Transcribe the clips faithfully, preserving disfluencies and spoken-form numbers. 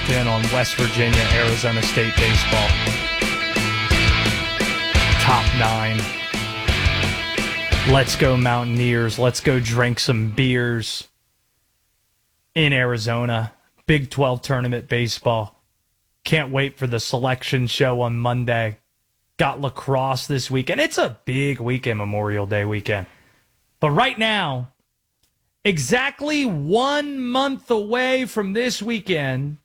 locked in on West Virginia, Arizona State baseball. Top nine. Let's go Mountaineers. Let's go drink some beers in Arizona. Big twelve tournament baseball. Can't wait for the selection show on Monday. Got lacrosse this weekend. It's a big weekend, Memorial Day weekend. But right now, exactly one month away from this weekend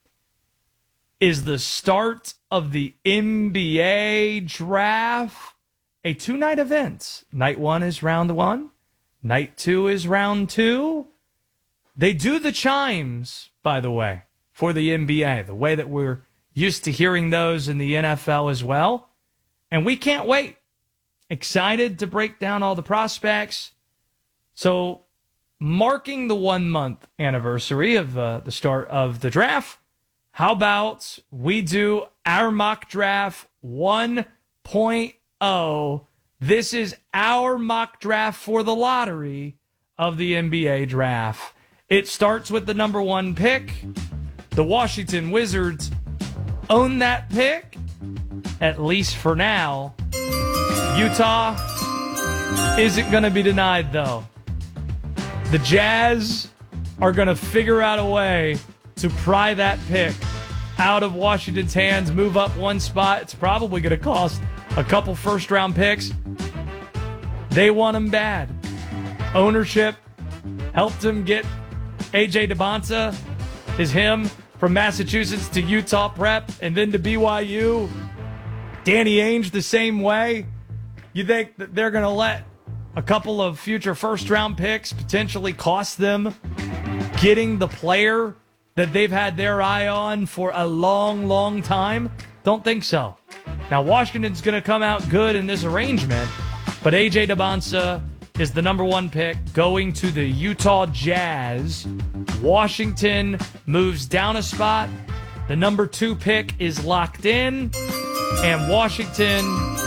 is the start of the N B A draft. A two-night event. Night one is round one. Night two is round two. They do the chimes, by the way, for the N B A, the way that we're used to hearing those in the N F L as well. And we can't wait. Excited to break down all the prospects. So, marking the one-month anniversary of uh, the start of the draft, how about we do our mock draft one point oh? This is our mock draft for the lottery of the N B A draft. It starts with the number one pick. The Washington Wizards own that pick, at least for now. Utah isn't going to be denied, though. The Jazz are going to figure out a way to pry that pick out of Washington's hands, move up one spot. It's probably going to cost a couple first-round picks. They want him bad. Ownership helped him get A J DeBonta, is him from Massachusetts to Utah Prep and then to B Y U. Danny Ainge the same way. You think that they're going to let a couple of future first-round picks potentially cost them getting the player that they've had their eye on for a long, long time? Don't think so. Now, Washington's going to come out good in this arrangement, but A J DeBonta is the number one pick going to the Utah Jazz. Washington moves down a spot. The number two pick is locked in, and Washington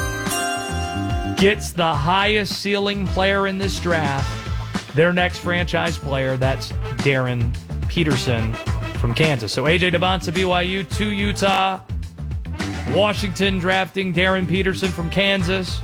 gets the highest ceiling player in this draft, their next franchise player. That's Darren Peterson from Kansas. So A J DeBonta, B Y U, to Utah. Washington drafting Darren Peterson from Kansas.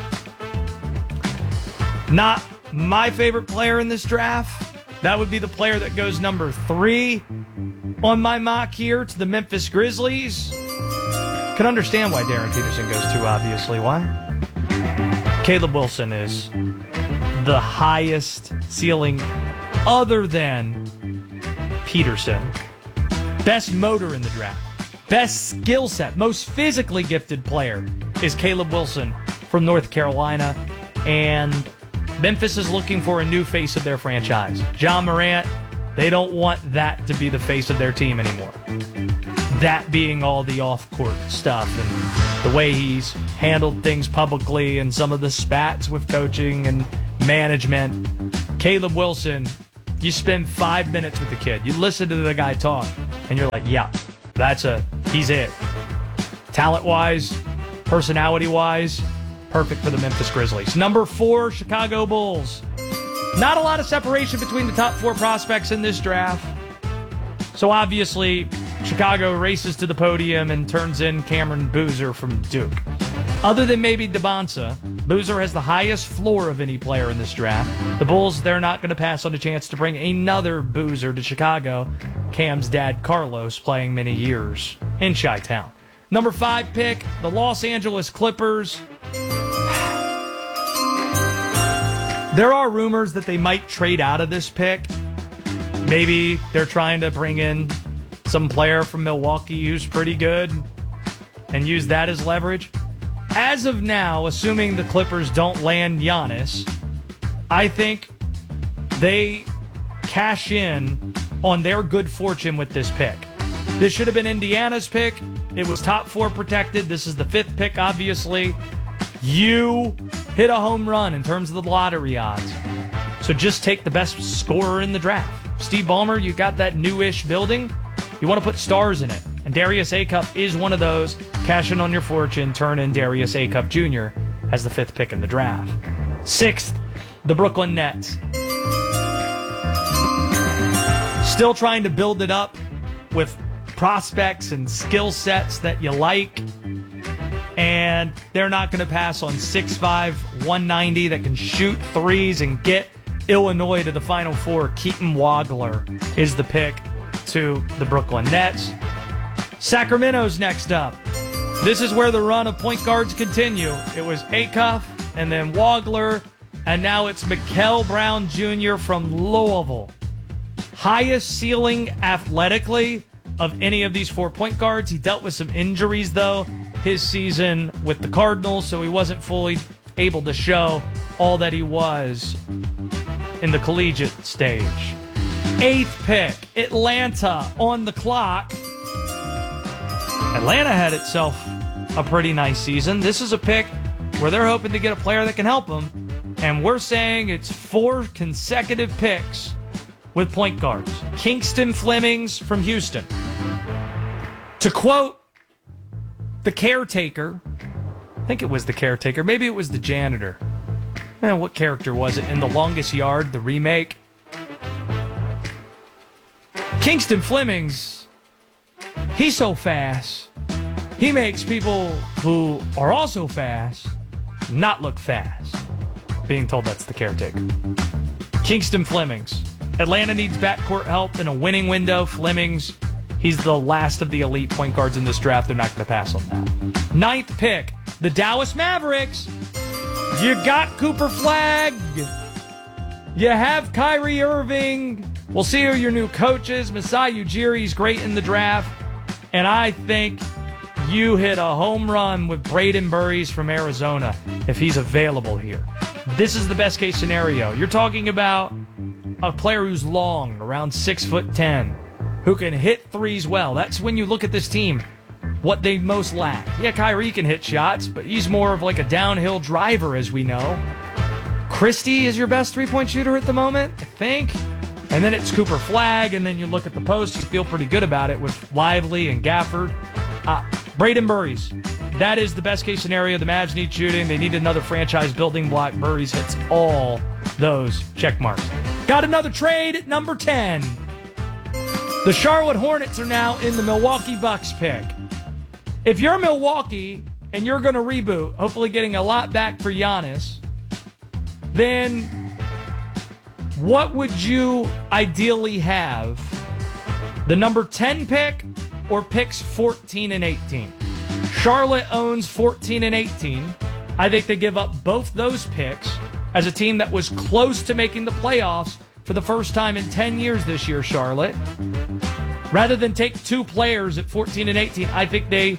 Not my favorite player in this draft. That would be the player that goes number three on my mock here to the Memphis Grizzlies. Can understand why Darren Peterson goes two, obviously. Why? Caleb Wilson is the highest ceiling other than Peterson. Best motor in the draft. Best skill set, most physically gifted player is Caleb Wilson from North Carolina. And Memphis is looking for a new face of their franchise. Ja Morant, they don't want that to be the face of their team anymore. That being all the off-court stuff and the way he's handled things publicly and some of the spats with coaching and management. Caleb Wilson, you spend five minutes with the kid. You listen to the guy talk, and you're like, yeah, that's a, he's it. Talent-wise, personality-wise, perfect for the Memphis Grizzlies. Number four, Chicago Bulls. Not a lot of separation between the top four prospects in this draft. So obviously, Chicago races to the podium and turns in Cameron Boozer from Duke. Other than maybe DeBonta, Boozer has the highest floor of any player in this draft. The Bulls, they're not going to pass on a chance to bring another Boozer to Chicago. Cam's dad, Carlos, playing many years in Chi-Town. Number five pick, the Los Angeles Clippers. There are rumors that they might trade out of this pick. Maybe they're trying to bring in some player from Milwaukee who's pretty good and use that as leverage. As of now, assuming the Clippers don't land Giannis, I think they cash in on their good fortune with this pick. This should have been Indiana's pick. It was top four protected. This is the fifth pick, obviously. You hit a home run in terms of the lottery odds. So just take the best scorer in the draft. Steve Ballmer, you got that newish building. You want to put stars in it. And Darius Acup is one of those. Cash in on your fortune, turn in Darius Acup Junior as the fifth pick in the draft. Sixth, the Brooklyn Nets. Still trying to build it up with prospects and skill sets that you like. And they're not going to pass on six five, one ninety that can shoot threes and get Illinois to the Final Four. Keaton Wagler is the pick to the Brooklyn Nets. Sacramento's next up. This is where the run of point guards continue. It was Acuff and then Wagler, and now it's Mikel Brown Junior from Louisville. Highest ceiling athletically of any of these four point guards. He dealt with some injuries, though, his season with the Cardinals, so he wasn't fully able to show all that he was in the collegiate stage. Eighth pick, Atlanta on the clock. Atlanta had itself a pretty nice season. This is a pick where they're hoping to get a player that can help them, and we're saying it's four consecutive picks with point guards. Kingston Flemings from Houston. To quote the caretaker, I think it was the caretaker, maybe it was the janitor. Man, what character was it in The Longest Yard, the remake? Kingston Flemings, he's so fast. He makes people who are also fast not look fast. Being told that's the caretaker. Kingston Flemings. Atlanta needs backcourt help in a winning window. Flemings, he's the last of the elite point guards in this draft. They're not going to pass on that. Ninth pick, the Dallas Mavericks. You got Cooper Flagg. You have Kyrie Irving. We'll see who your new coach is. Masai Ujiri's great in the draft. And I think you hit a home run with Braden Burries from Arizona if he's available here. This is the best case scenario. You're talking about a player who's long, around six foot ten, who can hit threes well. That's when you look at this team, what they most lack. Yeah, Kyrie can hit shots, but he's more of like a downhill driver, as we know. Christie is your best three-point shooter at the moment, I think. And then it's Cooper Flagg, and then you look at the post, you feel pretty good about it with Lively and Gafford. Uh, Braden Burries, that is the best case scenario. The Mavs need shooting. They need another franchise building block. Burries hits all those check marks. Got another trade at number ten. The Charlotte Hornets are now in the Milwaukee Bucks pick. If you're Milwaukee and you're going to reboot, hopefully getting a lot back for Giannis, then what would you ideally have? The number ten pick or picks fourteen and eighteen? Charlotte owns fourteen and eighteen. I think they give up both those picks as a team that was close to making the playoffs for the first time in ten years this year, Charlotte. Rather than take two players at fourteen and eighteen, I think they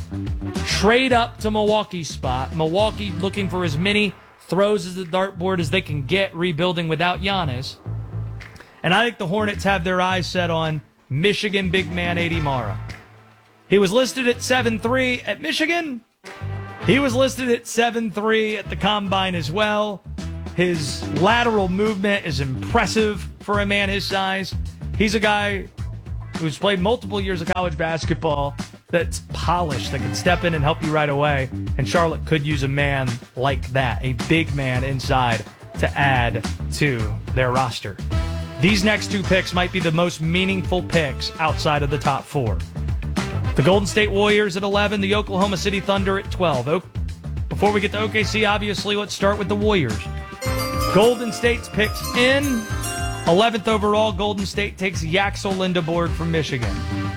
trade up to Milwaukee's spot. Milwaukee looking for as many throws as the dartboard as they can get rebuilding without Giannis. And I think the Hornets have their eyes set on Michigan big man A D Mara. He was listed at seven three at Michigan. He was listed at seven three at the Combine as well. His lateral movement is impressive for a man his size. He's a guy who's played multiple years of college basketball that's polished, that can step in and help you right away. And Charlotte could use a man like that, a big man inside, to add to their roster. These next two picks might be the most meaningful picks outside of the top four. The Golden State Warriors at eleven, the Oklahoma City Thunder at twelve. O- Before we get to O K C, obviously, let's start with the Warriors. Golden State's picks in. eleventh overall, Golden State takes Yaxel Lindeborg from Michigan.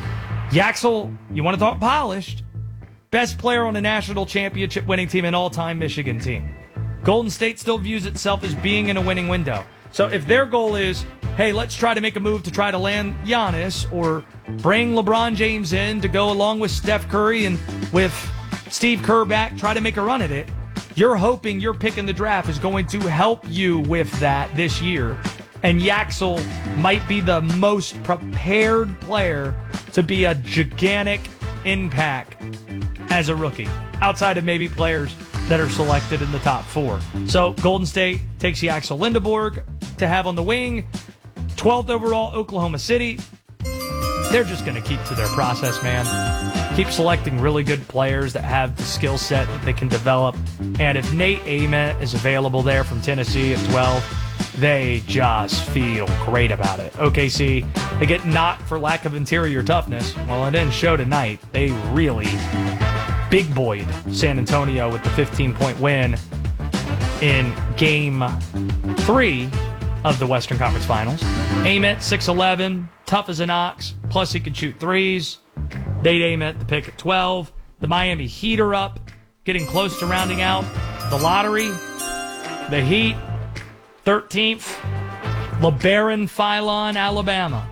Yaxel, you want to talk polished? Best player on a national championship winning team and all-time Michigan team. Golden State still views itself as being in a winning window. So if their goal is, hey, let's try to make a move to try to land Giannis or bring LeBron James in to go along with Steph Curry and with Steve Kerr back, try to make a run at it, you're hoping your pick in the draft is going to help you with that this year. And Yaxel might be the most prepared player to be a gigantic impact as a rookie, outside of maybe players that are selected in the top four. So Golden State takes Yaxel Lindeborg to have on the wing. twelfth overall, Oklahoma City. They're just going to keep to their process, man. Keep selecting really good players that have the skill set that they can develop. And if Nate Ament is available there from Tennessee at twelve, they just feel great about it. O K C, they get knocked for lack of interior toughness. Well, it didn't show tonight. They really big boyed San Antonio with the fifteen-point win in game three of the Western Conference Finals. Ament, six eleven, tough as an ox, plus he can shoot threes. Nate Ament, the pick at twelve. The Miami Heat are up, getting close to rounding out the lottery. The Heat, thirteenth. LeBaron Philon, Alabama.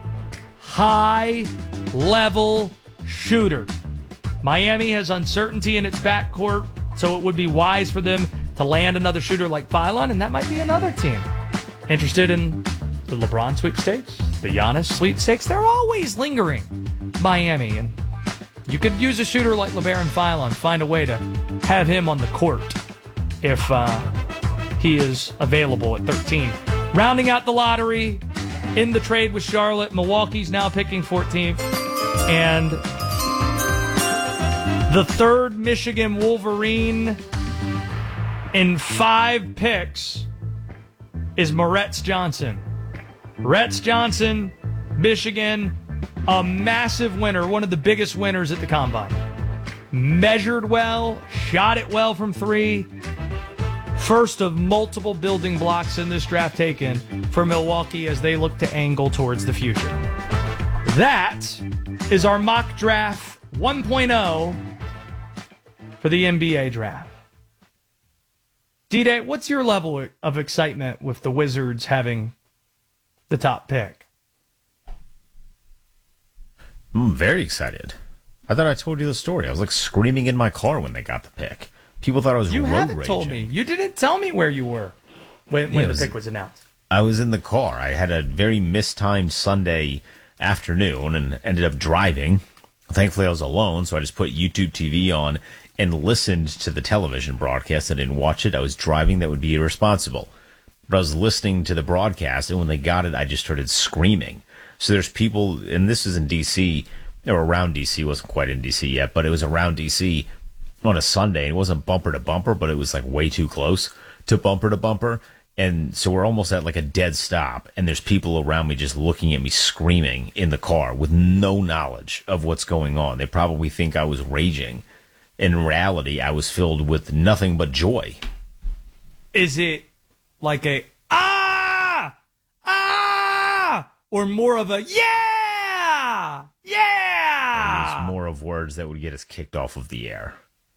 High-level shooter. Miami has uncertainty in its backcourt, so it would be wise for them to land another shooter like Philon, and that might be another team interested in the LeBron sweepstakes, the Giannis sweepstakes. They're always lingering, Miami, and you could use a shooter like LeBaron Philon, find a way to have him on the court if uh, he is available at thirteen. Rounding out the lottery, in the trade with Charlotte, Milwaukee's now picking fourteenth, and the third Michigan Wolverine in five picks is Moretz Johnson. Moretz Johnson, Michigan, a massive winner, one of the biggest winners at the Combine. Measured well, shot it well from three. First of multiple building blocks in this draft taken for Milwaukee as they look to angle towards the future. That is our mock draft one point oh for the N B A draft. D-Day, what's your level of excitement with the Wizards having the top pick? I'm very excited. I thought I told you the story. I was like screaming in my car when they got the pick. People thought I was you road haven't raging. told me. You didn't tell me where you were when, when Yeah, the was- pick was announced. I was in the car. I had a very mistimed Sunday afternoon and ended up driving. Thankfully, I was alone, so I just put YouTube T V on and listened to the television broadcast. I didn't watch it. I was driving. That would be irresponsible. But I was listening to the broadcast, and when they got it, I just started screaming. So there's people, and this is in D C, or around D C, it wasn't quite in D C yet, but it was around D C on a Sunday. It wasn't bumper to bumper, but it was like way too close to bumper to bumper. And so we're almost at like a dead stop, and there's people around me just looking at me screaming in the car with no knowledge of what's going on. They probably think I was raging. In reality, I was filled with nothing but joy. Is it like a ah, ah, or more of a yeah, It yeah? was more of words that would get us kicked off of the air.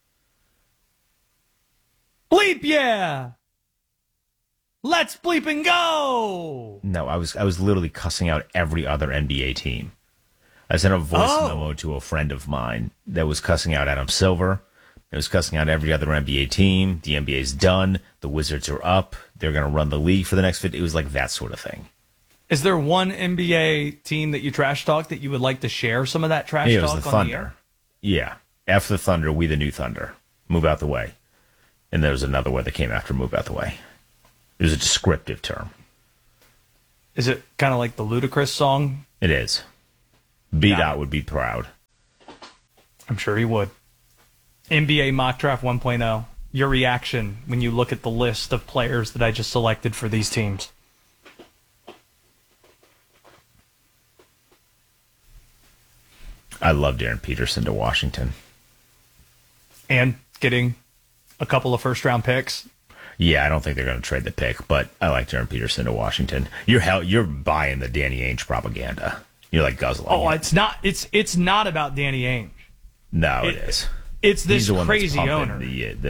Bleep yeah. Let's bleep and go. No, I was I was literally cussing out every other N B A team. I sent a voice Oh. memo to a friend of mine that was cussing out Adam Silver. It was cussing out every other N B A team. The N B A's done. The Wizards are up. They're going to run the league for the next fifty. It was like that sort of thing. Is there one N B A team that you trash talk that you would like to share some of that trash Yeah, it was talk the on the Thunder. air? Yeah. F the Thunder, we the new Thunder. Move out the way. And there was another word that came after move out the way. It was a descriptive term. Is it kind of like the Ludacris song? It is. B. Got Dot it. would be proud. I'm sure he would. N B A Mock Draft one point oh. Your reaction when you look at the list of players that I just selected for these teams. I love Darren Peterson to Washington. And getting a couple of first round picks. Yeah, I don't think they're going to trade the pick, but I like Darren Peterson to Washington. You're hell, you're buying the Danny Ainge propaganda. You're like guzzling. Oh, it. it's not it's it's not about Danny Ainge. no, it- it is. It's He's this the one that's crazy pumping owner. The, the